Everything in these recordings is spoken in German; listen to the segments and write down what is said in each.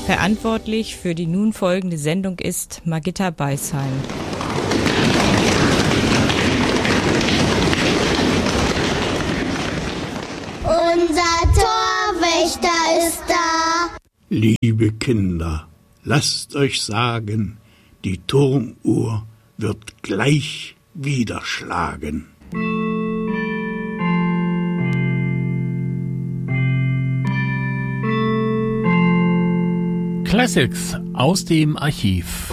Verantwortlich für die nun folgende Sendung ist Margitta Beisheim. Unser Torwächter ist da. Liebe Kinder, lasst euch sagen, die Turmuhr wird gleich wieder schlagen. Classics aus dem Archiv.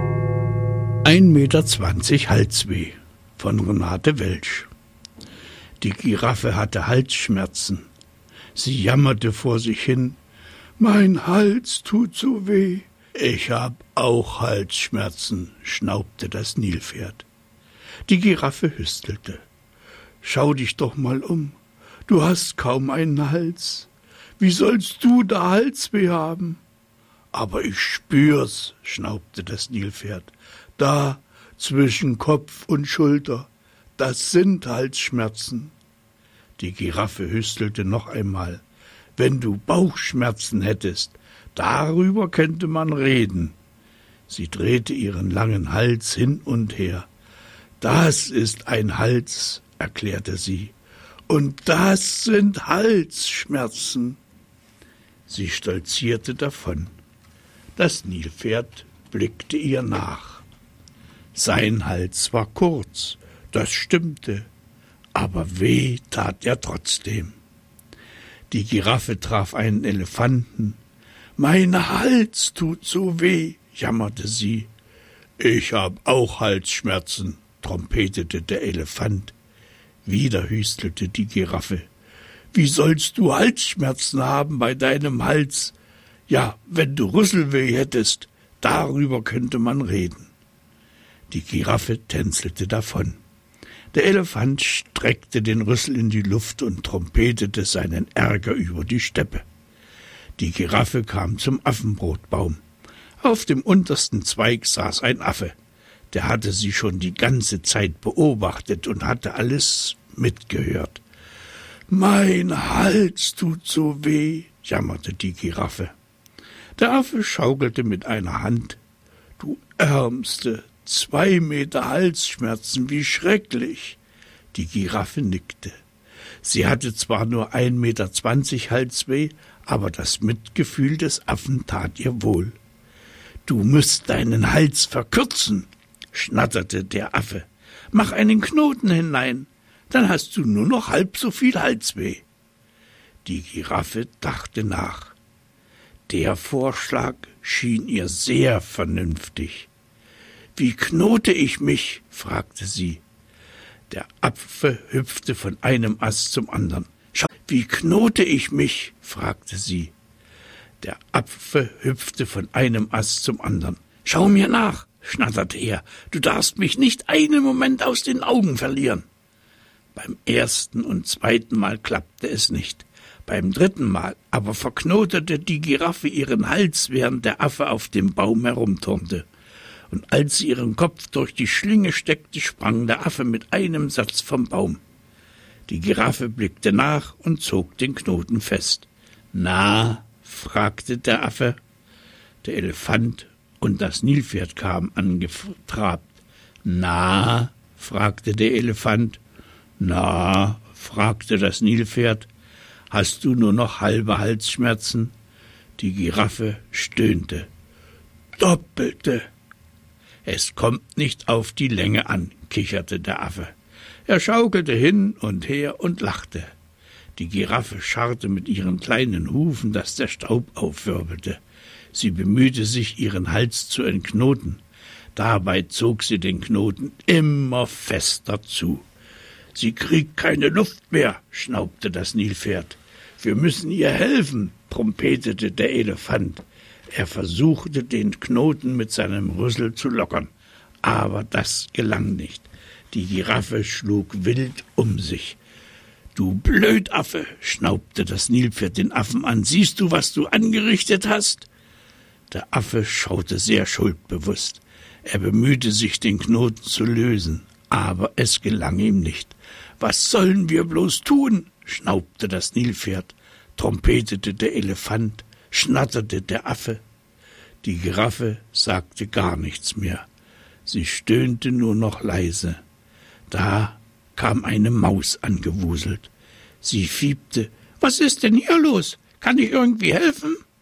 1,20 Meter Halsweh von Renate Welsch. Die Giraffe hatte Halsschmerzen. Sie jammerte vor sich hin. Mein Hals tut so weh. Ich hab auch Halsschmerzen, schnaubte das Nilpferd. Die Giraffe hüstelte. Schau dich doch mal um. Du hast kaum einen Hals. Wie sollst du da Halsweh haben? Aber ich spür's, schnaubte das Nilpferd. Da, zwischen Kopf und Schulter, das sind Halsschmerzen. Die Giraffe hüstelte noch einmal. Wenn du Bauchschmerzen hättest, darüber könnte man reden. Sie drehte ihren langen Hals hin und her. Das ist ein Hals, erklärte sie. Und das sind Halsschmerzen. Sie stolzierte davon. Das Nilpferd blickte ihr nach. Sein Hals war kurz, das stimmte, aber weh tat er trotzdem. Die Giraffe traf einen Elefanten. »Mein Hals tut so weh«, jammerte sie. »Ich hab auch Halsschmerzen«, trompetete der Elefant. Wieder hüstelte die Giraffe. »Wie sollst du Halsschmerzen haben bei deinem Hals? Ja, wenn du Rüsselweh hättest, darüber könnte man reden.« Die Giraffe tänzelte davon. Der Elefant streckte den Rüssel in die Luft und trompetete seinen Ärger über die Steppe. Die Giraffe kam zum Affenbrotbaum. Auf dem untersten Zweig saß ein Affe. Der hatte sie schon die ganze Zeit beobachtet und hatte alles mitgehört. »Mein Hals tut so weh«, jammerte die Giraffe. Der Affe schaukelte mit einer Hand. »Du Ärmste, 2 Meter Halsschmerzen, wie schrecklich!« Die Giraffe nickte. Sie hatte zwar nur 1,20 Meter Halsweh, aber das Mitgefühl des Affen tat ihr wohl. »Du musst deinen Hals verkürzen«, schnatterte der Affe. »Mach einen Knoten hinein, dann hast du nur noch halb so viel Halsweh.« Die Giraffe dachte nach. Der Vorschlag schien ihr sehr vernünftig. »Wie knote ich mich?«, fragte sie. Der Affe hüpfte von einem Ast zum anderen. »Schau, wie knote ich mich?«, fragte sie. Der Affe hüpfte von einem Ast zum anderen. »Schau mir nach«, schnatterte er. »Du darfst mich nicht einen Moment aus den Augen verlieren.« Beim ersten und zweiten Mal klappte es nicht. Beim dritten Mal aber verknotete die Giraffe ihren Hals, während der Affe auf dem Baum herumturnte. Und als sie ihren Kopf durch die Schlinge steckte, sprang der Affe mit einem Satz vom Baum. Die Giraffe blickte nach und zog den Knoten fest. »Na?«, fragte der Affe. Der Elefant und das Nilpferd kamen angetrabt. »Na?«, fragte der Elefant. »Na?«, fragte das Nilpferd. »Hast du nur noch halbe Halsschmerzen?« Die Giraffe stöhnte. »Doppelte!« »Es kommt nicht auf die Länge an«, kicherte der Affe. Er schaukelte hin und her und lachte. Die Giraffe scharrte mit ihren kleinen Hufen, dass der Staub aufwirbelte. Sie bemühte sich, ihren Hals zu entknoten. Dabei zog sie den Knoten immer fester zu. »Sie kriegt keine Luft mehr«, schnaubte das Nilpferd. »Wir müssen ihr helfen«, trompetete der Elefant. Er versuchte, den Knoten mit seinem Rüssel zu lockern, aber das gelang nicht. Die Giraffe schlug wild um sich. »Du Blödaffe«, schnaubte das Nilpferd den Affen an. »Siehst du, was du angerichtet hast?« Der Affe schaute sehr schuldbewusst. Er bemühte sich, den Knoten zu lösen, aber es gelang ihm nicht. »Was sollen wir bloß tun?«, schnaubte das Nilpferd, trompetete der Elefant, schnatterte der Affe. Die Giraffe sagte gar nichts mehr. Sie stöhnte nur noch leise. Da kam eine Maus angewuselt. Sie fiebte. »Was ist denn hier los? Kann ich irgendwie helfen?«